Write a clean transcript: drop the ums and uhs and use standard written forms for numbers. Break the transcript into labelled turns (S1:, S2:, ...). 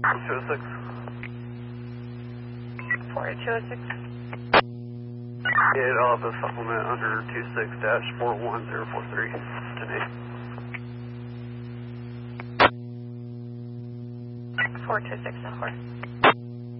S1: 206.
S2: 4206.
S1: Yeah, I'll have a supplement under 26-41043 today.
S2: 4264.